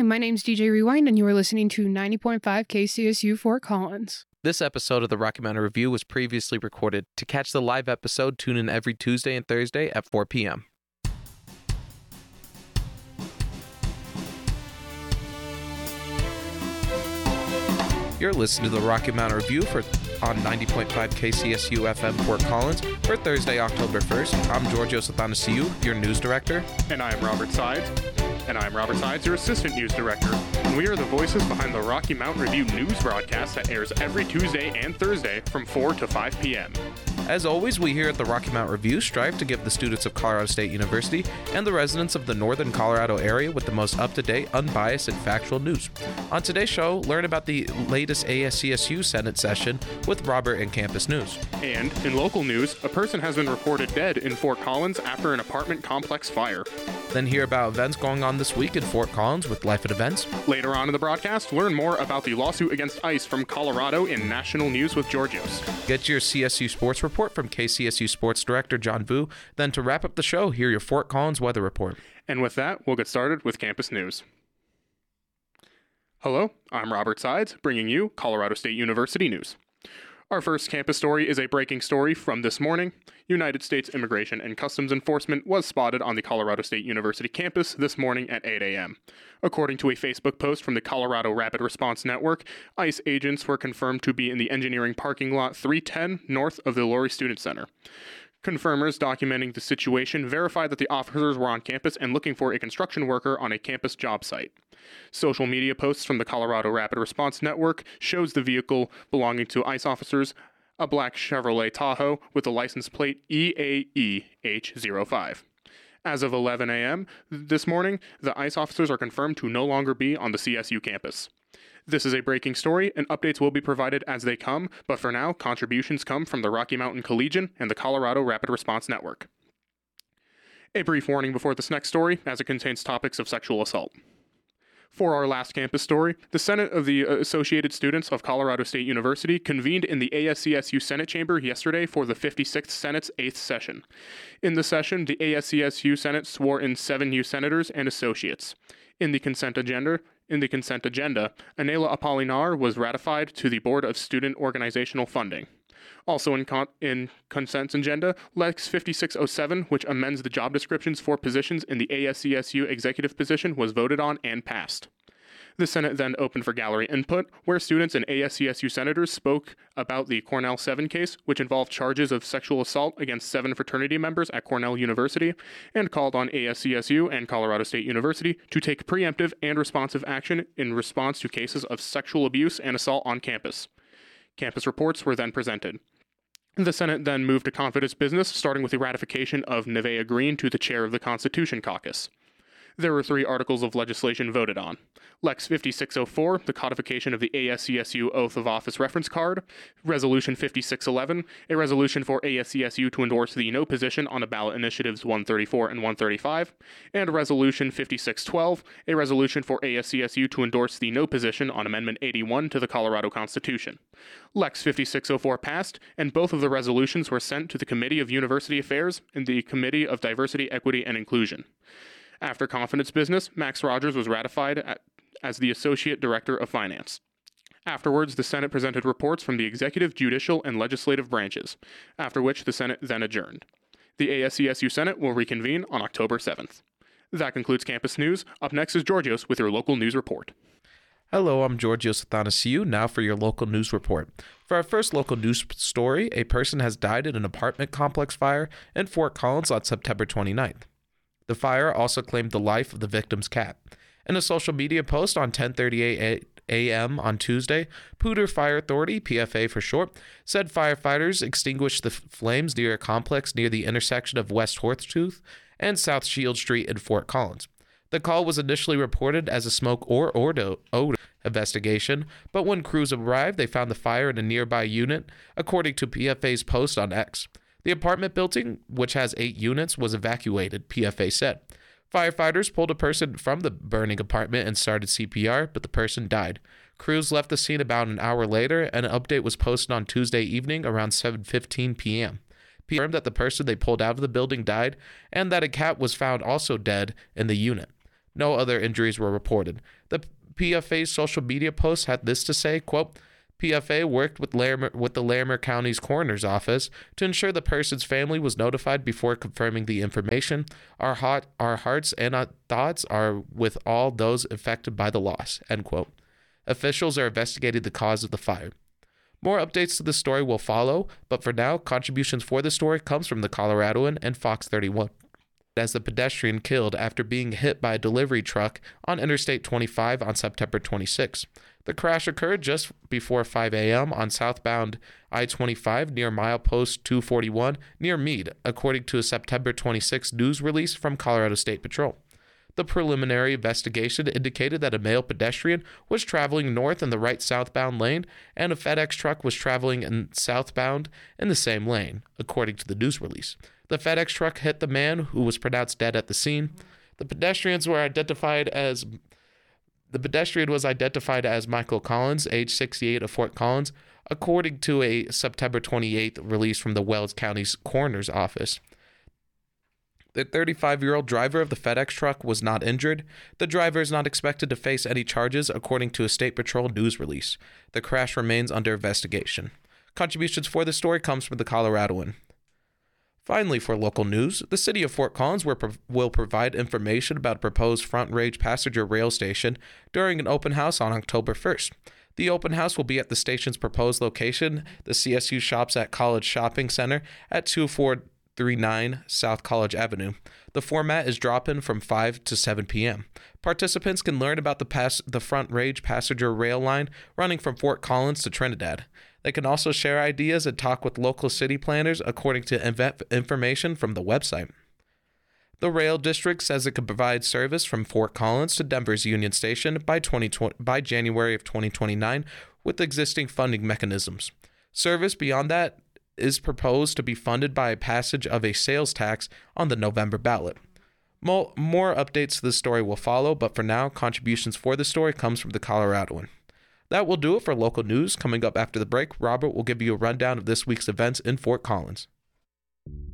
my name's DJ Rewind, and you are listening to 90.5 KCSU Fort Collins. This episode of the Rocky Mountain Review was previously recorded. To catch the live episode, tune in every Tuesday and Thursday at 4 p.m. You're listening to the Rocky Mountain Review on 90.5 KCSU FM Fort Collins for Thursday, October 1st. I'm Georgios Athanasiou, your news director. And I am Robert Sides. Your assistant news director. And we are the voices behind the Rocky Mountain Review news broadcast that airs every Tuesday and Thursday from 4 to 5 p.m. As always, we here at the Rocky Mountain Review strive to give the students of Colorado State University and the residents of the northern Colorado area with the most up-to-date, unbiased, and factual news. On today's show, learn about the latest ASCSU Senate session with Robert and Campus News. And in local news, a person has been reported dead in Fort Collins after an apartment complex fire. Then hear about events going on this week in Fort Collins with Life at Events. Later on in the broadcast, learn more about the lawsuit against ICE from Colorado in national news with Georgios. Get your CSU Sports Report from KCSU Sports Director John Vu. Then to wrap up the show, hear your Fort Collins weather report. And with that, we'll get started with campus news. Hello, I'm Robert Sides, bringing you Colorado State University news. Our first campus story is a breaking story from this morning. United States Immigration and Customs Enforcement was spotted on the Colorado State University campus this morning at 8 a.m. According to a Facebook post from the Colorado Rapid Response Network, ICE agents were confirmed to be in the engineering parking lot 310 north of the Laurie Student Center. Confirmers documenting the situation verified that the officers were on campus and looking for a construction worker on a campus job site. Social media posts from the Colorado Rapid Response Network shows the vehicle belonging to ICE officers, a black Chevrolet Tahoe with the license plate EAEH05. As of 11 a.m. this morning, the ICE officers are confirmed to no longer be on the CSU campus. This is a breaking story, and updates will be provided as they come, but for now, contributions come from the Rocky Mountain Collegian and the Colorado Rapid Response Network. A brief warning before this next story, as it contains topics of sexual assault. For our last campus story, the Senate of the Associated Students of Colorado State University convened in the ASCSU Senate chamber yesterday for the 56th Senate's 8th session. In the session, the ASCSU Senate swore in 7 new senators and associates. In the consent agenda, Anela Apolinar was ratified to the Board of Student Organizational Funding. Also in consent agenda, Lex 5607, which amends the job descriptions for positions in the ASCSU executive position, was voted on and passed. The Senate then opened for gallery input, where students and ASCSU senators spoke about the Cornell 7 case, which involved charges of sexual assault against 7 fraternity members at Cornell University, and called on ASCSU and Colorado State University to take preemptive and responsive action in response to cases of sexual abuse and assault on campus. Campus reports were then presented. The Senate then moved to confidence business, starting with the ratification of Nevaeh Green to the chair of the Constitution Caucus. There were 3 articles of legislation voted on. Lex 5604, the codification of the ASCSU Oath of Office reference card. Resolution 5611, a resolution for ASCSU to endorse the no position on a ballot initiatives 134 and 135. And Resolution 5612, a resolution for ASCSU to endorse the no position on Amendment 81 to the Colorado Constitution. Lex 5604 passed, and both of the resolutions were sent to the Committee of University Affairs and the Committee of Diversity, Equity, and Inclusion. After confidence business, Max Rogers was ratified as the Associate Director of Finance. Afterwards, the Senate presented reports from the executive, judicial, and legislative branches, after which the Senate then adjourned. The ASCSU Senate will reconvene on October 7th. That concludes campus news. Up next is Georgios with your local news report. Hello, I'm Georgios Athanasiou, now for your local news report. For our first local news story, a person has died in an apartment complex fire in Fort Collins on September 29th. The fire also claimed the life of the victim's cat. In a social media post on 10:38 a.m. on Tuesday, Poudre Fire Authority, PFA for short, said firefighters extinguished the flames near a complex near the intersection of West Horsetooth and South Shield Street in Fort Collins. The call was initially reported as a smoke or odor investigation, but when crews arrived, they found the fire in a nearby unit, according to PFA's post on X. The apartment building, which has 8 units, was evacuated, PFA said. Firefighters pulled a person from the burning apartment and started CPR, but the person died. Crews left the scene about an hour later, and an update was posted on Tuesday evening around 7:15 p.m. Confirmed that the person they pulled out of the building died, and that a cat was found also dead in the unit. No other injuries were reported. The PFA's social media post had this to say, quote, PFA worked with the Larimer County's coroner's office to ensure the person's family was notified before confirming the information. Our hearts and our thoughts are with all those affected by the loss, end quote. Officials are investigating the cause of the fire. More updates to the story will follow, but for now, contributions for the story comes from the Coloradoan and Fox 31. As the pedestrian killed after being hit by a delivery truck on Interstate 25 on September 26. The crash occurred just before 5 a.m. on southbound I-25 near milepost 241 near Meade, according to a September 26 news release from Colorado State Patrol. The preliminary investigation indicated that a male pedestrian was traveling north in the right southbound lane and a FedEx truck was traveling in southbound in the same lane, according to the news release. The FedEx truck hit the man, who was pronounced dead at the scene. The pedestrian was identified as Michael Collins, age 68, of Fort Collins, according to a September 28th release from the Wells County's coroner's office. The 35-year-old driver of the FedEx truck was not injured. The driver is not expected to face any charges, according to a State Patrol news release. The crash remains under investigation. Contributions for the story comes from the Coloradoan. Finally, for local news, the city of Fort Collins will provide information about a proposed Front Range passenger rail station during an open house on October 1st. The open house will be at the station's proposed location, the CSU Shops at College Shopping Center at 2439 South College Avenue. The format is drop-in from 5 to 7 p.m. Participants can learn about the Front Range passenger rail line running from Fort Collins to Trinidad. They can also share ideas and talk with local city planners, according to information from the website. The rail district says it could provide service from Fort Collins to Denver's Union Station by January of 2029 with existing funding mechanisms. Service beyond that is proposed to be funded by a passage of a sales tax on the November ballot. More updates to the story will follow, but for now, contributions for the story comes from the Coloradoan. That will do it for local news. Coming up after the break, Robert will give you a rundown of this week's events in Fort Collins.